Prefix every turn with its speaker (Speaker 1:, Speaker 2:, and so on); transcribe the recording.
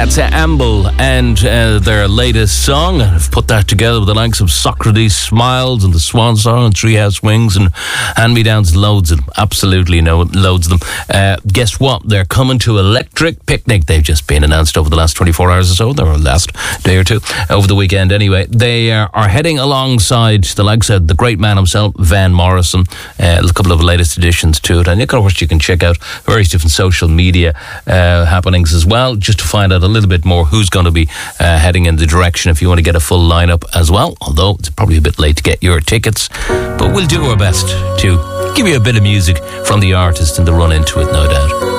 Speaker 1: To Amble and their latest song. I've put that together with the likes of Socrates Smiles and the Swan Song and Treehouse Wings and Hand Me Downs, loads of them. Absolutely loads of them. Guess what? They're coming to Electric Picnic. They've just been announced over the last 24 hours or so, or last day or two, over the weekend anyway. They are heading alongside the likes of the great man himself, Van Morrison. A couple of latest additions to it. And of course you can check out various different social media happenings as well, just to find out a little bit more who's going to be heading in the direction if you want to get a full lineup as well, although it's probably a bit late to get your tickets, but we'll do our best to give you a bit of music from the artist and the run into it, no doubt.